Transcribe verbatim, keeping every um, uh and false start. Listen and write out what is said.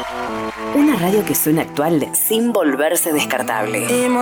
Una radio que suena actual sin volverse descartable.